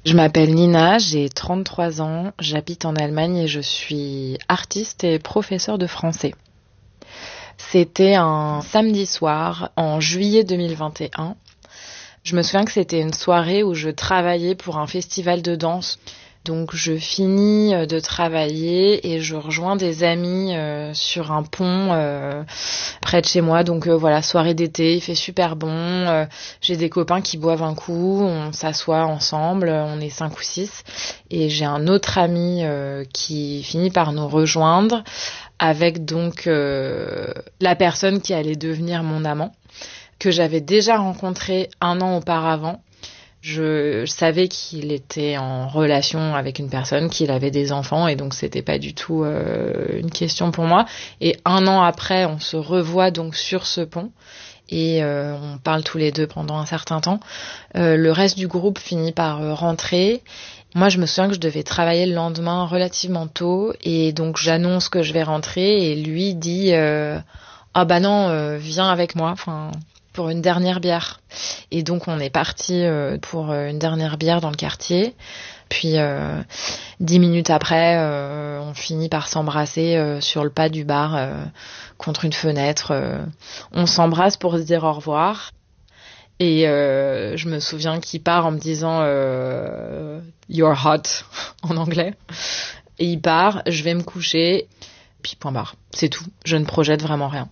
Je m'appelle Nina, j'ai 33 ans, j'habite en Allemagne et je suis artiste et professeure de français. C'était un samedi soir en juillet 2021. Je me souviens que c'était une soirée où je travaillais pour un festival de danse. Donc je finis de travailler et je rejoins des amis sur un pont près de chez moi. Donc voilà, soirée d'été, il fait super bon. J'ai des copains qui boivent un coup, on s'assoit ensemble, on est 5 ou 6. Et j'ai un autre ami qui finit par nous rejoindre avec donc la personne qui allait devenir mon amant, que j'avais déjà rencontré 1 an auparavant. Je savais qu'il était en relation avec une personne, qu'il avait des enfants et donc c'était pas du tout une question pour moi. Et 1 an après, on se revoit donc sur ce pont et on parle tous les deux pendant un certain temps. Le reste du groupe finit par rentrer. Moi, je me souviens que je devais travailler le lendemain relativement tôt et donc j'annonce que je vais rentrer et lui dit ah bah non, viens avec moi. Enfin, pour une dernière bière. Et donc on est parti pour une dernière bière dans le quartier. Puis 10 minutes après, on finit par s'embrasser sur le pas du bar contre une fenêtre. On s'embrasse pour se dire au revoir. Et je me souviens qu'il part en me disant You're hot en anglais. Et il part, je vais me coucher. Puis point barre. C'est tout. Je ne projette vraiment rien.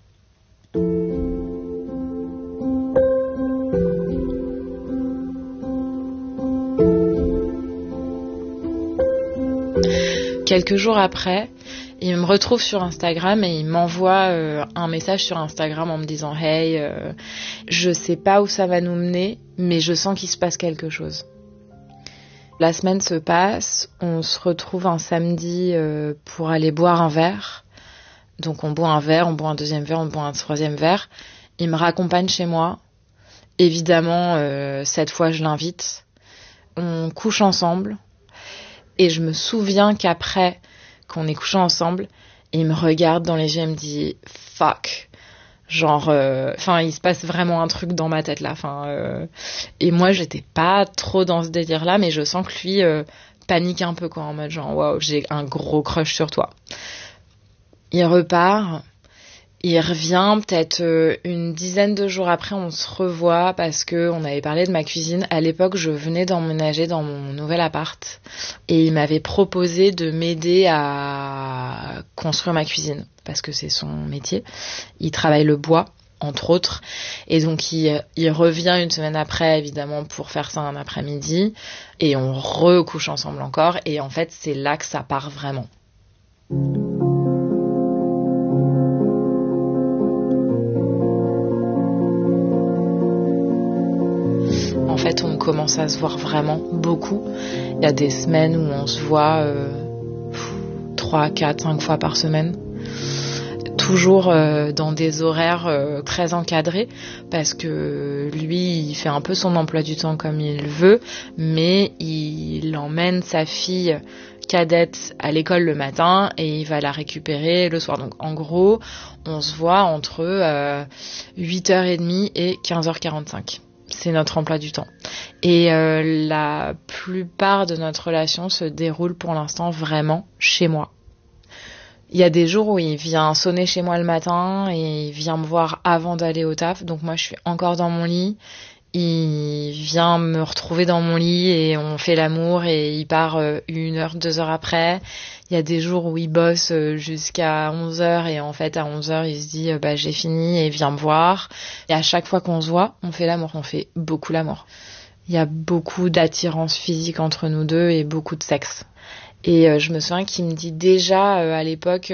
Quelques jours après, il me retrouve sur Instagram et il m'envoie un message sur Instagram en me disant « Hey, je sais pas où ça va nous mener, mais je sens qu'il se passe quelque chose. » La semaine se passe, on se retrouve un samedi pour aller boire un verre. Donc on boit un verre, on boit un deuxième verre, on boit un troisième verre. Il me raccompagne chez moi. Évidemment, cette fois je l'invite. On couche ensemble. Et je me souviens qu'après qu'on ait couché ensemble, il me regarde dans les yeux et me dit « Fuck ». Genre, il se passe vraiment un truc dans ma tête là. Et moi, j'étais pas trop dans ce délire-là, mais je sens que lui panique un peu, quoi, en mode genre « Waouh, j'ai un gros crush sur toi ». Il repart. Il revient peut-être une dizaine de jours après, on se revoit parce que on avait parlé de ma cuisine. À l'époque, je venais d'emménager dans mon nouvel appart et il m'avait proposé de m'aider à construire ma cuisine parce que c'est son métier. Il travaille le bois, entre autres, et donc il revient une semaine après, évidemment, pour faire ça un après-midi et on recouche ensemble encore. Et en fait, c'est là que ça part vraiment. En fait, on commence à se voir vraiment beaucoup. Il y a des semaines où on se voit 3, 4, 5 fois par semaine. Toujours dans des horaires très encadrés parce que lui, il fait un peu son emploi du temps comme il veut, mais il emmène sa fille cadette à l'école le matin et il va la récupérer le soir. Donc en gros, on se voit entre 8h30 et 15h45. C'est notre emploi du temps. Et la plupart de notre relation se déroule pour l'instant vraiment chez moi. Il y a des jours où il vient sonner chez moi le matin et il vient me voir avant d'aller au taf. Donc moi, je suis encore dans mon lit. Il vient me retrouver dans mon lit et on fait l'amour et il part 1h, 2h après. Il y a des jours où il bosse jusqu'à 11h et en fait à 11h il se dit j'ai fini et il vient me voir. Et à chaque fois qu'on se voit, on fait l'amour, on fait beaucoup l'amour. Il y a beaucoup d'attirance physique entre nous deux et beaucoup de sexe. Et je me souviens qu'il me dit déjà à l'époque